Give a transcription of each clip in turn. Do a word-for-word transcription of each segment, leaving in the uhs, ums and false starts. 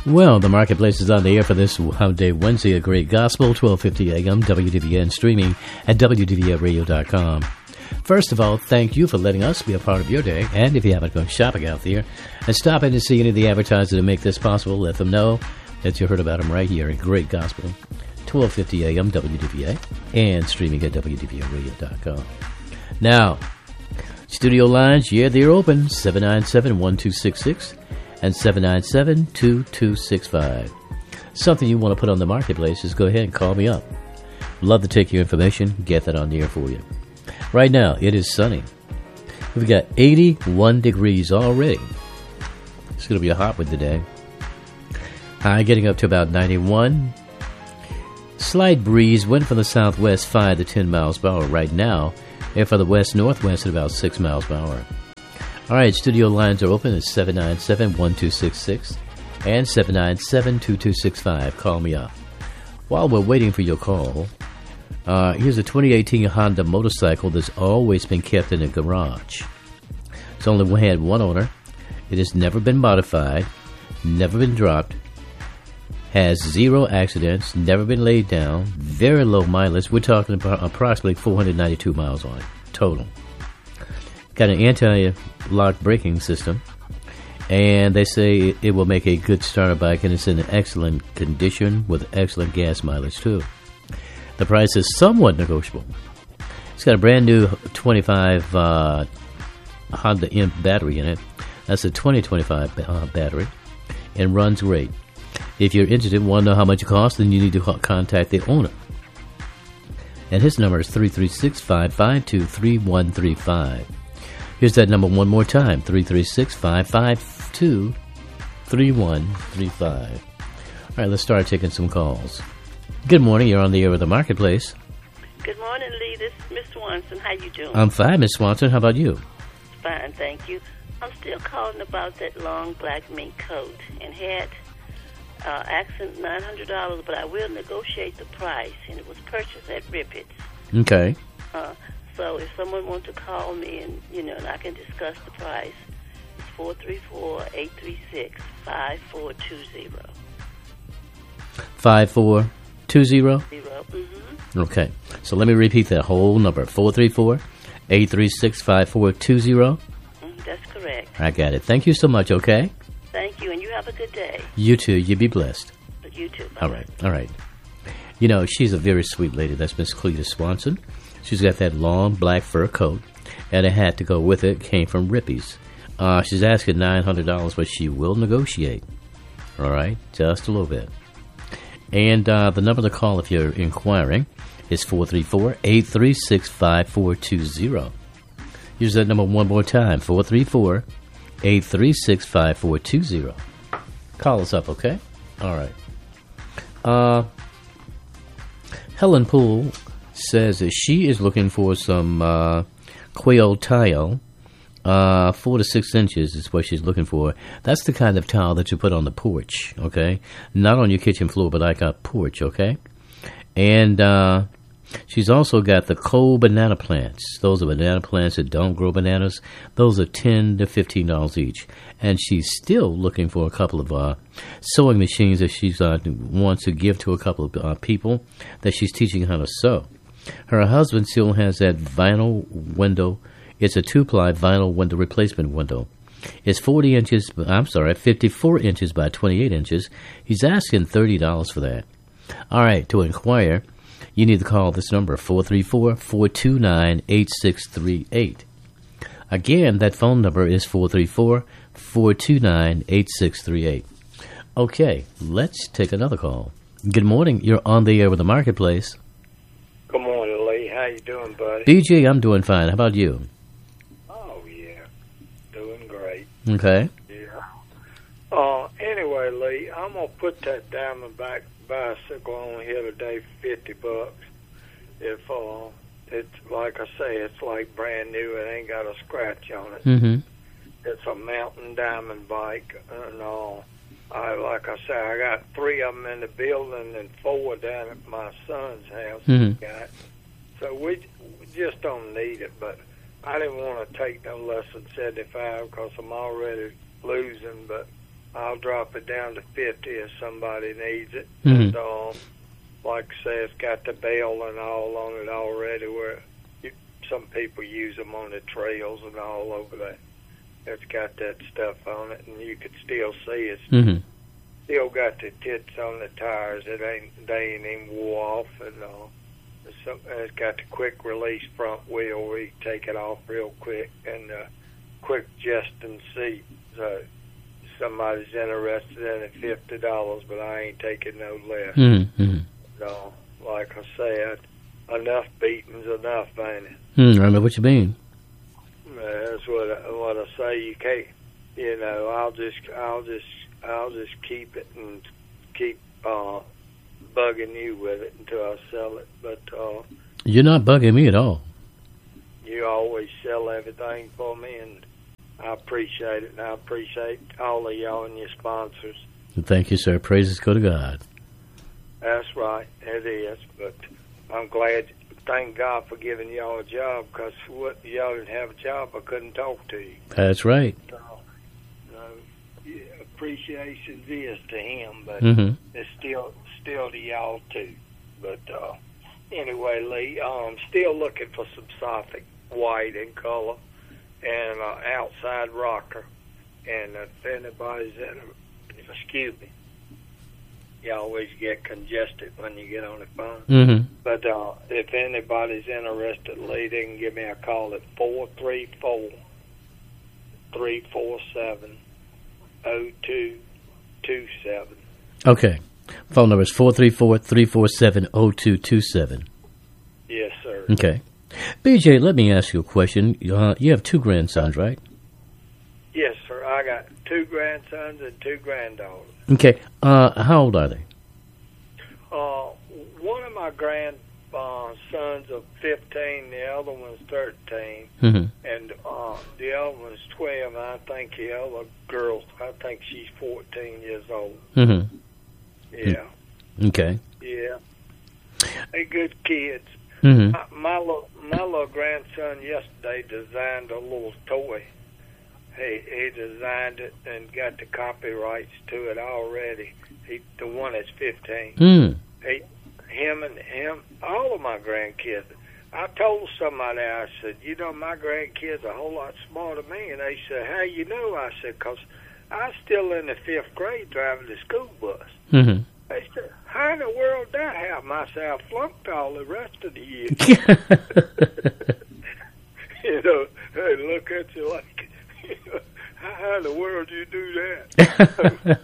Well, the marketplace is on the air for this Day Wednesday, a great gospel, twelve fifty a.m., W D V N, streaming at W D V N radio dot com. First of all, thank you for letting us be a part of your day. And if you haven't gone shopping out there and stop in to see any of the advertisers that make this possible, let them know that you heard about them right here in Great Gospel, twelve fifty a.m., W D V A, and streaming at W D V N radio dot com. Now, studio lines, yeah, they're open, seven nine seven, one two six six and seven nine seven, two two six five. Something you want to put on the marketplace, just go ahead and call me up. Love to take your information, get that on the air for you. Right now, it is sunny. We've got eighty-one degrees already. It's going to be a hot one today. High getting up to about ninety-one. Slight breeze, wind from the southwest, five to ten miles per hour right now. And for the west-northwest at about six miles per hour. All right, studio lines are open at seven nine seven, one two six six and seven nine seven, two two six five. Call me up. While we're waiting for your call, uh, here's a twenty eighteen Honda motorcycle that's always been kept in a garage. It's only had one owner. It has never been modified, never been dropped, has zero accidents, never been laid down, very low mileage. We're talking about approximately four hundred ninety-two miles on it, total. Got an anti-lock braking system, and they say it will make a good starter bike, and it's in excellent condition with excellent gas mileage, too. The price is somewhat negotiable. It's got a brand new twenty-five uh, Honda Imp battery in it. That's a twenty twenty-five uh, battery, and runs great. If you're interested and want to know how much it costs, then you need to contact the owner. And his number is three three six, five five two, three one three five. Here's that number one more time, three three six, five five two, three one three five. All right, let's start taking some calls. Good morning. You're on the air with the Marketplace. Good morning, Lee. This is Miss Swanson. How you doing? I'm fine, Miss Swanson. How about you? Fine, thank you. I'm still calling about that long black mink coat and had uh, accent nine hundred dollars, but I will negotiate the price, and it was purchased at Rippett's. Okay. Uh, so if someone wants to call me and, you know, and I can discuss the price, it's four three four, eight three six, five four two zero. five four two zero? Zero, mm-hmm. Okay. So let me repeat that whole number, four three four, eight three six, five four two zero? Mm, that's correct. I got it. Thank you so much, okay? Thank you, and you have a good day. You too. You be blessed. You too. Bye. All right. All right. You know, she's a very sweet lady. That's Miss Cleta Swanson. She's got that long black fur coat, and a hat to go with it. Came from Rippy's. Uh, she's asking nine hundred dollars, but she will negotiate. All right? Just a little bit. And uh, the number to call if you're inquiring is four three four, eight three six, five four two zero. Use that number one more time, four three four, eight three six, five four two zero. Call us up, okay? All right. Uh, Helen Poole says that she is looking for some uh, quail tile. Uh, four to six inches is what she's looking for. That's the kind of tile that you put on the porch, okay? Not on your kitchen floor, but like a porch, okay? And uh, she's also got the cold banana plants. Those are banana plants that don't grow bananas. Those are ten to fifteen dollars each. And she's still looking for a couple of uh, sewing machines that she uh, wants to give to a couple of uh, people that she's teaching how to sew. Her husband still has that vinyl window. It's a two-ply vinyl window replacement window. It's forty inches, I'm sorry, fifty-four inches by twenty-eight inches. He's asking thirty dollars for that. All right, to inquire, you need to call this number, four three four, four two nine, eight six three eight. Again, that phone number is four three four, four two nine, eight six three eight. Okay, let's take another call. Good morning. You're on the air with the Marketplace. Good morning, Lee. How you doing, buddy? B J, I'm doing fine. How about you? Oh, yeah. Doing great. Okay. Yeah. Uh, anyway, Lee, I'm going to put that Diamondback bicycle on here today for fifty bucks. If, uh, it's, like I say, it's like brand new. It ain't got a scratch on it. Mm-hmm. It's a mountain diamond bike, and uh, I, like I say, I got three of them in the building and four down at my son's house. Mm-hmm. Got. So we, we just don't need it, but I didn't want to take no less than seventy-five because I'm already losing, but I'll drop it down to fifty if somebody needs it. Mm-hmm. And um, like I say, it's got the bell and all on it already. Where you, some people use them on the trails and all over that. It's got that stuff on it, and you could still see it's Mm-hmm. still got the tits on the tires. It ain't they ain't even wore off, and uh, it's, some, it's got the quick release front wheel where you take it off real quick, and uh, quick adjusting seat. So if somebody's interested in it, fifty dollars, but I ain't taking no less. Mm-hmm. No, like I said, enough beating's enough, ain't it? Mm, I know what you mean. That's what I, what I say. You can't, you know. I'll just, I'll just, I'll just keep it and keep uh, bugging you with it until I sell it. But uh, You're not bugging me at all. you always sell everything for me, and I appreciate it. And I appreciate all of y'all and your sponsors. Thank you, sir. Praises go to God. That's right, it is. But I'm glad. Thank God for giving y'all a job, because what y'all didn't have a job, I couldn't talk to you. That's right. So, so yeah, appreciation is to him, but Mm-hmm. it's still still to y'all too. But uh, anyway, Lee, I'm um, still looking for some Suffolk white in color and uh, outside rocker. And if anybody's in, excuse me. You always get congested when you get on the phone. Mm-hmm. But uh, if anybody's interested, Lee, they can give me a call at four three four, three four seven, oh two two seven. Okay. Phone number is four three four, three four seven, oh two two seven. Yes, sir. Okay. B J, let me ask you a question. Uh, you have two grandsons, right? Yes, sir. I got two grandsons and two granddaughters. Okay. Uh, how old are they? Uh, one of my grandsons uh, sons are fifteen, the other one's thirteen, Mm-hmm. and uh, the other one's twelve, and I think the other girl, I think she's fourteen years old. Mm-hmm. Yeah. Okay. Yeah. They good kids. Mm-hmm. My, my little my little grandson yesterday designed a little toy. He he designed it and got the copyrights to it already. He the one that's fifteen. Mm. He, him and him, all of my grandkids. I told somebody, I said, you know, my grandkids are a whole lot smarter than me. And they said, how you know? I said, because I was still in the fifth grade driving the school bus. Mm-hmm. They said, how in the world did that happen? I said, I flunked all the rest of the year. You know, they look at you like, you know, how in the world do you do that?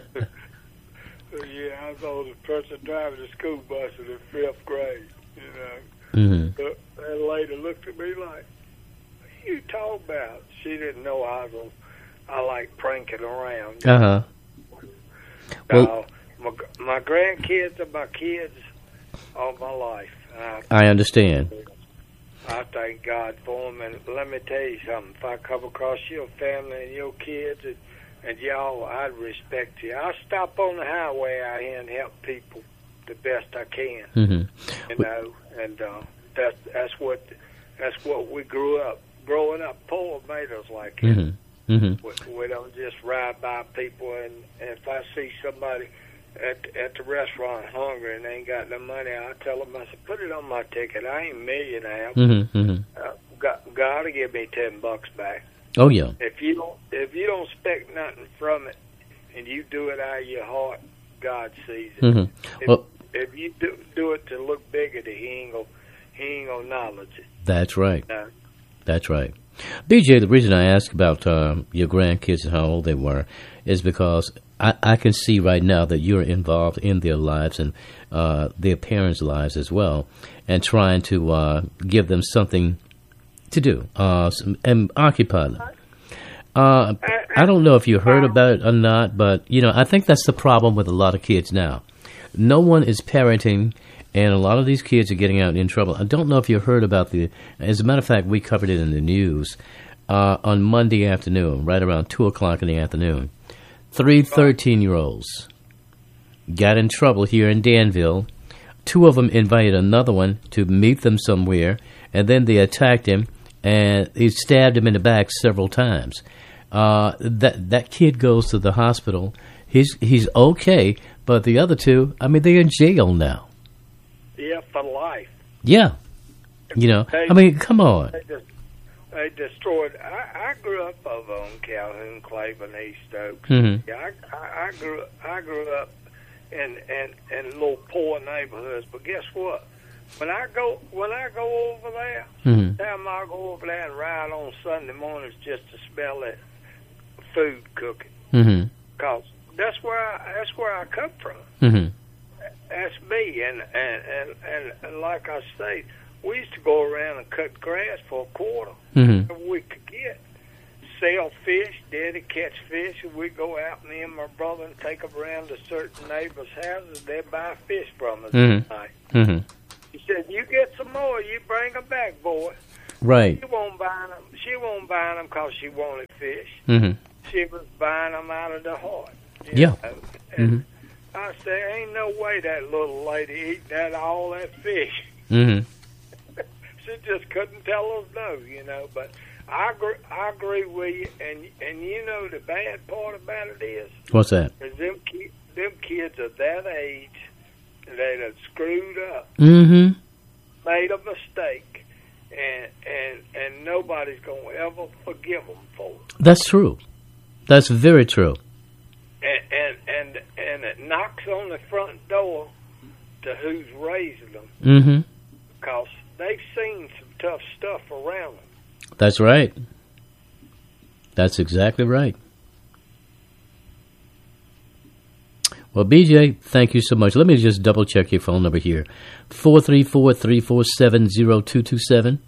Yeah, I was the oldest person driving the school bus in the fifth grade, you know. Mm-hmm. But that lady looked at me like, what are you talking about? She didn't know I was, I like pranking around. Uh-huh. Well, uh, my, my grandkids are my kids all my life. I, I understand. I thank God for them. And let me tell you something. If I come across your family and your kids and, and y'all, I'd respect you. I stop on the highway out here and help people the best I can. Mm-hmm. You know, and uh, that's that's what that's what we grew up. Growing up poor made us like it. Mm-hmm. Mm-hmm. We, we don't just ride by people, and, and if I see somebody at at the restaurant hungry and they ain't got no money, I tell them, I said, put it on my ticket. I ain't a millionaire. Mm-hmm. Mm-hmm. Uh, God, God will give me ten bucks back. Oh, yeah. If you don't, if you don't expect nothing from it, and you do it out of your heart, God sees it. Mm-hmm. If, Well, if you do, do it to look bigger, he ain't gonna he ain't gonna acknowledge it. that's right. No. That's right. B J, the reason I asked about um, your grandkids and how old they were is because I, I can see right now that you're involved in their lives and uh, their parents' lives as well, and trying to uh, give them something to do uh, some, and occupy them. Uh, I don't know if you heard about it or not, but you know I think that's the problem with a lot of kids now. No one is parenting. And a lot of these kids are getting out in trouble. I don't know if you heard about the, as a matter of fact, we covered it in the news uh, on Monday afternoon, right around two o'clock in the afternoon. Three thirteen-year-olds got in trouble here in Danville. Two of them invited another one to meet them somewhere, and then they attacked him, and he stabbed him in the back several times. Uh, that that kid goes to the hospital. He's he's okay, but the other two, I mean, they're in jail now. Yeah, for life. Yeah, you know. They, I mean, come on. They, just, they destroyed. I, I grew up over on Calhoun, Claiborne, East Oaks. Mm-hmm. Yeah, I, I, I grew I grew up in in in little poor neighborhoods. But guess what? When I go when I go over there, mm-hmm. time I go over there and ride on Sunday mornings just to smell that food cooking. Mm-hmm. Cause that's where I, that's where I come from. Mm-hmm. That's me, and and, and and and like I say, we used to go around and cut grass for a quarter. Mm-hmm. If we could get sell fish, daddy catch fish, and we go out, me and my brother, and take them around to certain neighbors' houses. They buy fish from us Mm-hmm. tonight. Mm-hmm. He said, "You get some more, you bring them back, boy." Right. She won't buy them. She won't buy them because she wanted fish. Mm-hmm. She was buying them out of the heart. you Yeah. know. And Mm-hmm. I said, "Ain't no way that little lady eat that all that fish." Mm-hmm. She just couldn't tell us no, you know. But I agree, I agree with you. And and you know the bad part about it is, What's that? is them ki- them kids are that age, they done screwed up, Mm-hmm. made a mistake, and and and nobody's gonna ever forgive them for it. That's true. That's very true. And and and and it knocks on the front door to who's raising them, Mm-hmm. because they've seen some tough stuff around them. That's right. That's exactly right. Well, B J, thank you so much. Let me just double check your phone number here. four three four, three four seven, zero two two seven.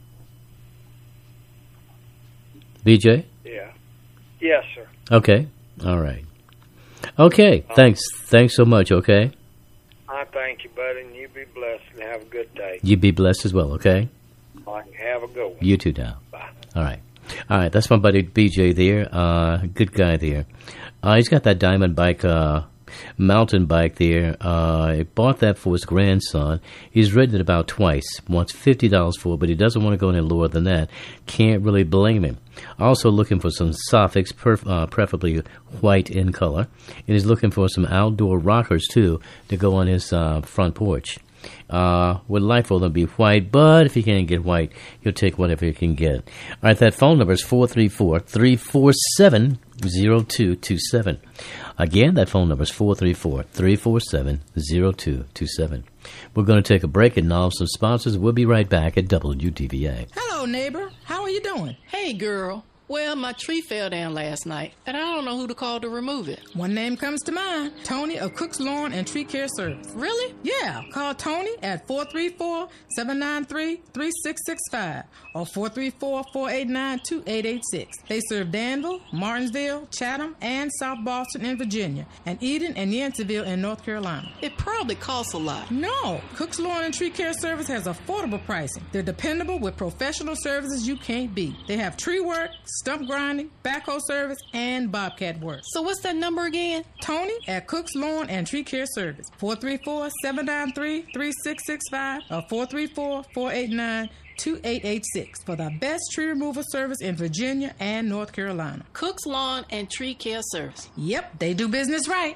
B J? Yeah. Yes, sir. Okay. All right. Okay. Thanks. Thanks so much, okay? I thank you, buddy, and you be blessed and have a good day. You be blessed as well, okay? All right, have a good one. You too now. Bye. All right. All right. That's my buddy B J there. Uh, good guy there. Uh, he's got that diamond bike, uh, mountain bike there. Uh, he bought that for his grandson. He's ridden it about twice. Wants fifty dollars for it, but he doesn't want to go any lower than that. Can't really blame him. Also looking for some Sofix, perf- uh, preferably white in color. And he's looking for some outdoor rockers, too, to go on his uh, front porch. Uh, would like for them to be white, but if he can't get white, he'll take whatever he can get. All right, that phone number is four three four, three four seven, zero two two seven. Again, that phone number is four three four, three four seven, zero two two seven. We're going to take a break and now some sponsors. We'll be right back at W D V A. Hello, neighbor. How are you doing? Hey, girl. Well, my tree fell down last night, and I don't know who to call to remove it. One name comes to mind. Tony of Cook's Lawn and Tree Care Service. Really? Yeah. Call Tony at four three four, seven nine three, three six six five or four three four, four eight nine, two eight eight six. They serve Danville, Martinsville, Chatham, and South Boston in Virginia, and Eden and Yanceyville in North Carolina. It probably costs a lot. No. Cook's Lawn and Tree Care Service has affordable pricing. They're dependable with professional services you can't beat. They have tree work, stump grinding, backhoe service, and bobcat work. So what's that number again? Tony at Cook's Lawn and Tree Care Service. four three four, seven nine three, three six six five or four three four, four eight nine, two eight eight six for the best tree removal service in Virginia and North Carolina. Cook's Lawn and Tree Care Service. Yep, they do business right.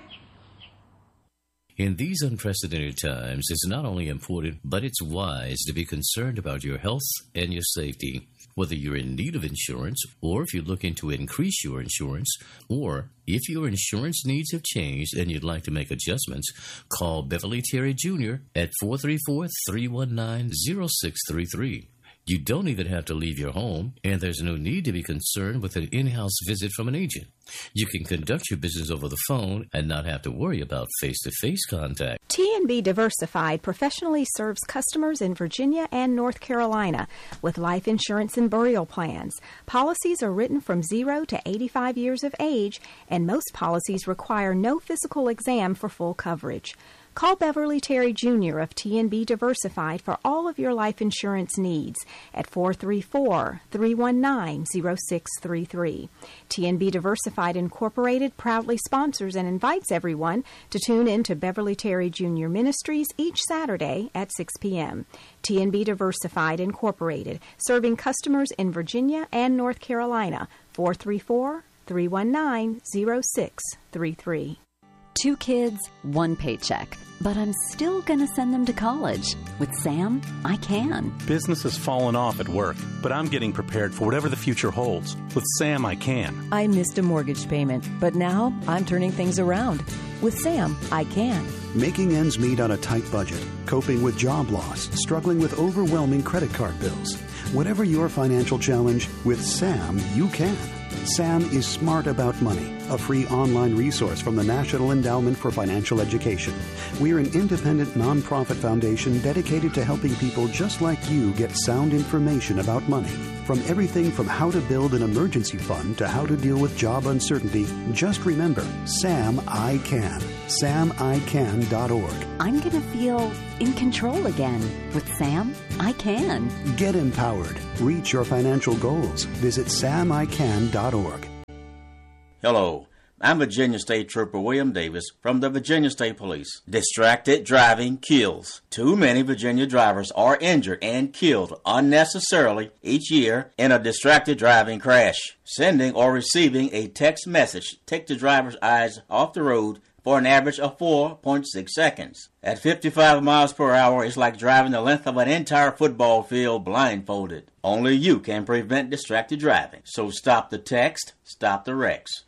In these unprecedented times, it's not only important, but it's wise to be concerned about your health and your safety. Whether you're in need of insurance, or if you're looking to increase your insurance, or if your insurance needs have changed and you'd like to make adjustments, call Beverly Terry Junior at four three four, three one nine, zero six three three. You don't even have to leave your home, and there's no need to be concerned with an in-house visit from an agent. You can conduct your business over the phone and not have to worry about face-to-face contact. T and B Diversified professionally serves customers in Virginia and North Carolina with life insurance and burial plans. Policies are written from zero to eighty-five years of age, and most policies require no physical exam for full coverage. Call Beverly Terry Junior of T and B Diversified for all of your life insurance needs at four three four, three one nine, zero six three three. T and B Diversified Incorporated proudly sponsors and invites everyone to tune in to Beverly Terry Junior Ministries each Saturday at six p.m. T and B Diversified Incorporated, serving customers in Virginia and North Carolina. four three four, three one nine, zero six three three. Two kids, one paycheck. But I'm still going to send them to college. With Sam, I can. Business has fallen off at work, but I'm getting prepared for whatever the future holds. With Sam, I can. I missed a mortgage payment, but now I'm turning things around. With Sam, I can. Making ends meet on a tight budget, coping with job loss, struggling with overwhelming credit card bills. Whatever your financial challenge, with Sam, you can. Sam is Smart About Money, a free online resource from the National Endowment for Financial Education. We're an independent nonprofit foundation dedicated to helping people just like you get sound information about money. From everything from how to build an emergency fund to how to deal with job uncertainty, just remember, Sam I Can. Sam I Can dot org. I'm going to feel in control again. With Sam, I can. Get empowered. Reach your financial goals. Visit Sam I Can dot org. Hello, I'm Virginia State Trooper William Davis from the Virginia State Police. Distracted driving kills. Too many Virginia drivers are injured and killed unnecessarily each year in a distracted driving crash. Sending or receiving a text message takes the driver's eyes off the road for an average of four point six seconds. At fifty-five miles per hour, it's like driving the length of an entire football field blindfolded. Only you can prevent distracted driving. So stop the text, stop the wrecks.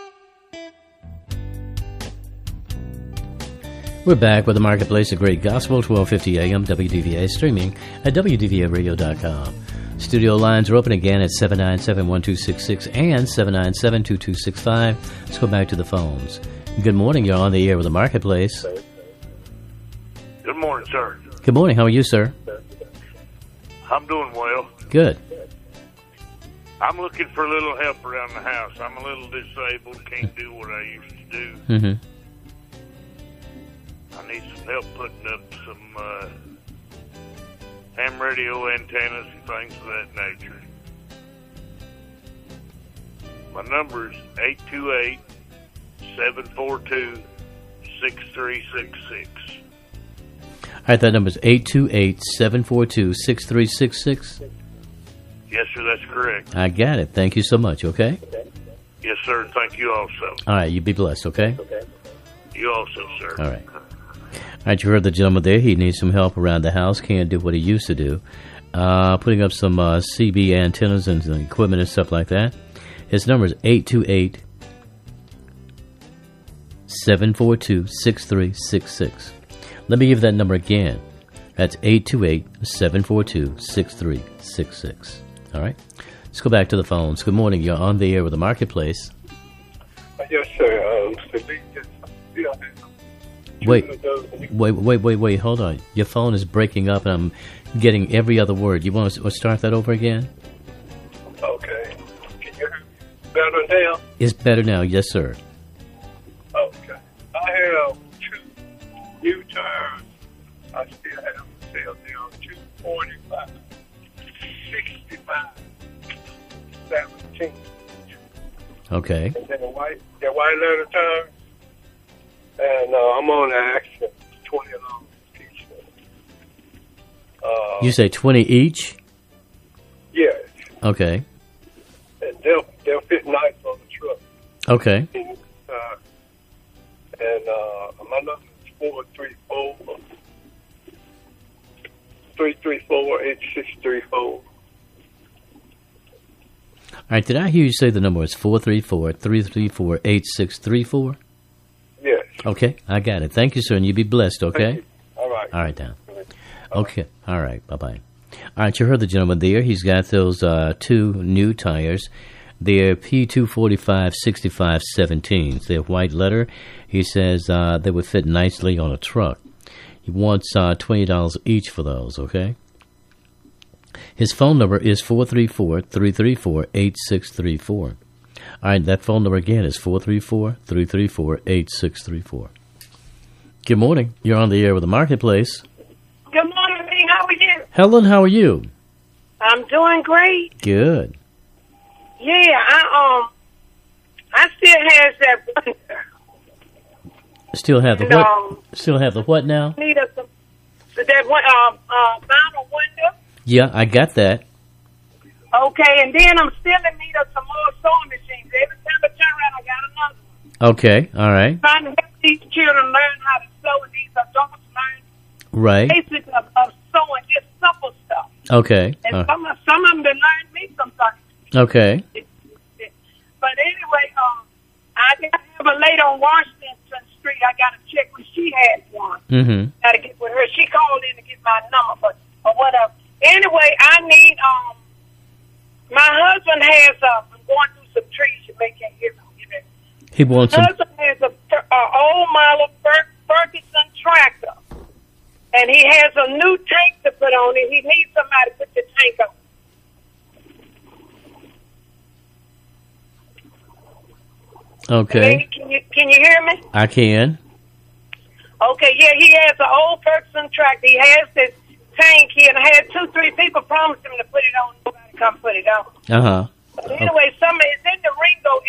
We're back with the Marketplace of Great Gospel, twelve fifty A M, W D V A, streaming at W D V A radio dot com. Studio lines are open again at seven nine seven, one two six six and seven nine seven, two two six five. Let's go back to the phones. Good morning. You're on the air with the Marketplace. Good morning, sir. Good morning. How are you, sir? I'm doing well. Good. I'm looking for a little help around the house. I'm a little disabled, can't do what I used to do. Mm-hmm. I need some help putting up some uh, ham radio antennas and things of that nature. My number is eight two eight, seven four two, six three six six. All right, that number is eight two eight, seven four two, six three six six. Yes, sir, that's correct. I got it. Thank you so much, okay? Yes, sir, thank you also. All right, you be blessed, okay? You also, sir. All right. All right, you heard the gentleman there. He needs some help around the house. Can't do what he used to do. Uh, putting up some uh, C B antennas and some equipment and stuff like that. His number is eight two eight, seven four two, six three six six. Let me give that number again. That's eight two eight, seven four two, six three six six. All right? Let's go back to the phones. Good morning. You're on the air with the Marketplace. Yes, sir. Um, yeah. Wait, wait, wait, wait, wait, hold on. Your phone is breaking up, and I'm getting every other word. You want to start that over again? Okay. Can you hear me better now? It's better now, yes, sir. Okay. I have two new tires. I still have to sell them two forty-five, sixty-five, seventeen. Okay. And then the white, the white leather tires. And uh, I'm on the action, twenty dollars each. Uh, You say twenty each? Yes. Okay. And they'll, they'll fit nice on the truck. Okay. Uh, and uh, my number is four three four, three three four, eight six three four. All right, did I hear you say the number is four three four, three three four, eight six three four? Yes. Okay, I got it. Thank you, sir, and you be blessed, okay? All right. All right, now. Okay, all right, bye-bye. All right, you heard the gentleman there. He's got those uh, two new tires. They're P two forty-five, sixty-five, seventeens. They're white letter. He says uh, they would fit nicely on a truck. He wants uh, twenty dollars each for those, okay? His phone number is four three four, three three four, eight six three four. All right, that phone number again is four three four, three three four, eight six three four. Good morning. You're on the air with the Marketplace. Good morning, Lee. How are you? Helen, how are you? I'm doing great. Good. Yeah, I um, I still has that wonder. Still have the And, what? um, Still have the what now? Need us some that one uh uh vinyl window. Yeah, I got that. Okay, and then I'm still in need of some more sewing machines. Every time I Okay, all right. Trying to help these children learn how to sew, and these adults learn Right. basics of, of sewing, just simple stuff. Okay. And Uh, some, of- some of them done learned me some things. okay. But anyway, um, I got to have a lady on Washington Street. I got to check when she has one. Mm-hmm. Got to get with her. She called in to get my number, but or whatever. Anyway, I need um. My husband has a. I'm going through some trees. You may can't hear me. He wants My some. husband has a, a old model Fer- Ferguson tractor, and he has a new tank to put on it. He needs somebody to put the tank on. Okay. Lady, can you can you hear me? I can. Okay, yeah, he has an old Ferguson tractor. He has this tank here, and I had two, three people promise him to put it on. Nobody come put it on. Uh huh. But anyway, some it's in the Ringo